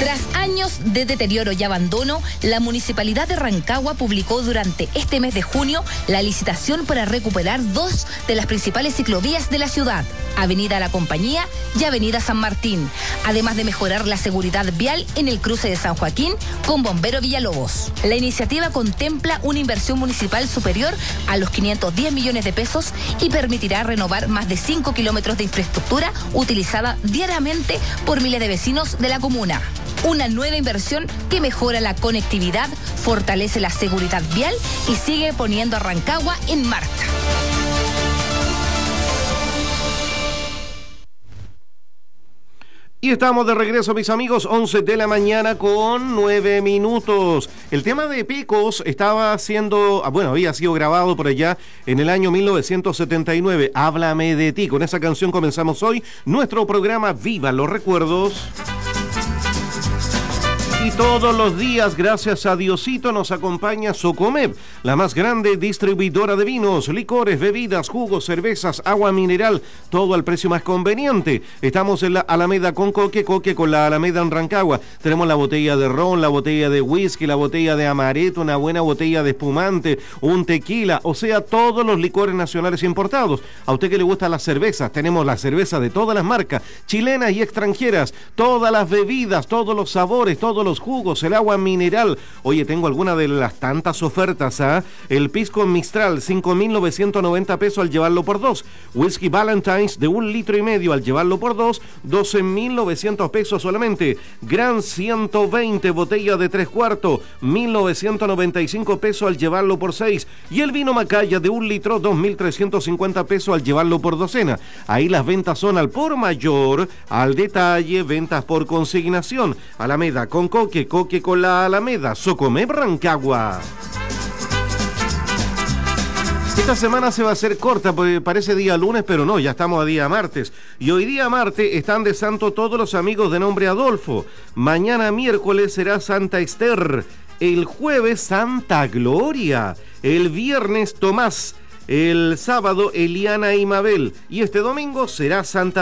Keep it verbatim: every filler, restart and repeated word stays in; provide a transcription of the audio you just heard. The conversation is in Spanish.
Tras años de deterioro y abandono, la Municipalidad de Rancagua publicó durante este mes de junio la licitación para recuperar dos de las principales ciclovías de la ciudad, Avenida La Compañía y Avenida San Martín, además de mejorar la seguridad vial en el cruce de San Joaquín con Bombero Villalobos. La iniciativa contempla una inversión municipal superior a los quinientos diez millones de pesos y permitirá renovar más de cinco kilómetros de infraestructura utilizada diariamente por miles de vecinos de la comuna. Una nueva inversión que mejora la conectividad, fortalece la seguridad vial y sigue poniendo a Rancagua en marcha. Y estamos de regreso, mis amigos, once de la mañana con nueve minutos. El tema de Pecos estaba siendo, bueno, había sido grabado por allá en el año mil novecientos setenta y nueve. Háblame de ti. Con esa canción comenzamos hoy nuestro programa Viva los Recuerdos. Y todos los días, gracias a Diosito, nos acompaña Socomeb, la más grande distribuidora de vinos, licores, bebidas, jugos, cervezas, agua mineral, todo al precio más conveniente. Estamos en la Alameda con Coque, Coque con la Alameda en Rancagua. Tenemos la botella de ron, la botella de whisky, la botella de amaretto, una buena botella de espumante, un tequila, o sea, todos los licores nacionales importados. A usted que le gustan las cervezas, tenemos la cerveza de todas las marcas, chilenas y extranjeras, todas las bebidas, todos los sabores, todos los jugos, el agua mineral. Oye, tengo alguna de las tantas ofertas, ¿ah? El pisco Mistral, cinco mil novecientos noventa pesos al llevarlo por dos. Whisky Valentine's de un litro y medio al llevarlo por dos, doce mil novecientos pesos solamente. Gran ciento veinte, botella de tres cuartos, mil novecientos noventa y cinco pesos al llevarlo por seis. Y el vino Macaya de un litro, dos mil trescientos cincuenta pesos al llevarlo por docena. Ahí las ventas son al por mayor, al detalle, ventas por consignación. Alameda con Coque, Coque con la Alameda, Socomeb Rancagua. Esta semana se va a hacer corta, porque parece día lunes, pero no, ya estamos a día martes. Y hoy día martes están de santo todos los amigos de nombre Adolfo. Mañana miércoles será Santa Esther. El jueves Santa Gloria. El viernes Tomás. El sábado Eliana y Mabel. Y este domingo será Santa